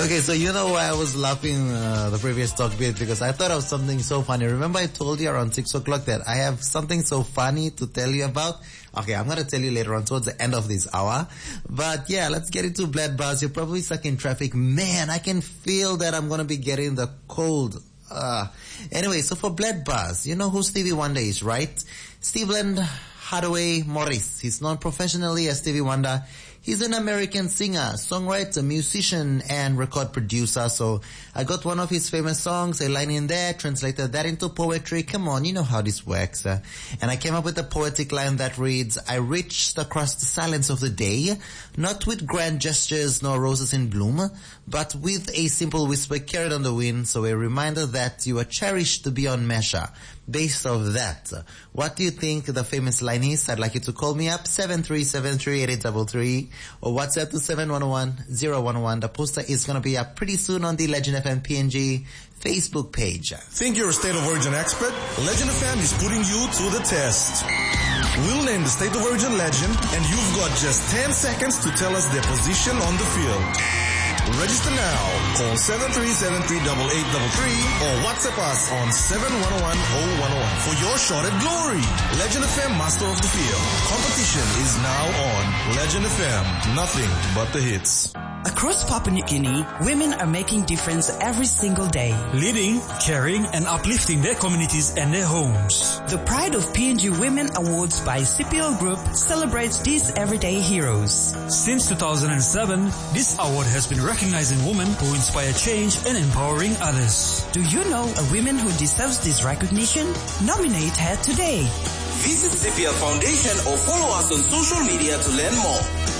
Okay, so you know why I was laughing the previous talk bit? Because I thought of something so funny. Remember I told you around 6 o'clock that I have something so funny to tell you about? Okay, I'm going to tell you later on towards the end of this hour. But yeah, let's get into Blood Buzz. You're probably stuck in traffic. Man, I can feel that I'm going to be getting the cold. Anyway, so for Blood Buzz, you know who Stevie Wonder is, right? Stevland Hardaway Morris. He's known professionally as Stevie Wonder. He's an American singer, songwriter, musician, and record producer. So I got one of his famous songs, a line in there, translated that into poetry. Come on, you know how this works. And I came up with a poetic line that reads, I reached across the silence of the day, not with grand gestures nor roses in bloom, but with a simple whisper carried on the wind. So a reminder that you are cherished beyond measure. Based off that, what do you think the famous line is? I'd like you to call me up, 73738833, or WhatsApp to 711-011. The poster is going to be up pretty soon on the Legend FM PNG Facebook page. Think you're a State of Origin expert? Legend FM is putting you to the test. We'll name the State of Origin legend, and you've got just 10 seconds to tell us their position on the field. Register now. Call 73738833 or WhatsApp us on 711-011 for your shot at glory. Legend FM Master of the Field. Competition is now on. Legend FM. Nothing but the hits. Across Papua New Guinea, women are making difference every single day. Leading, caring, and uplifting their communities and their homes. The Pride of PNG Women Awards by CPL Group celebrates these everyday heroes. Since 2007, this award has been recognizing women who inspire change and empowering others. Do you know a woman who deserves this recognition? Nominate her today. Visit CPL Foundation or follow us on social media to learn more.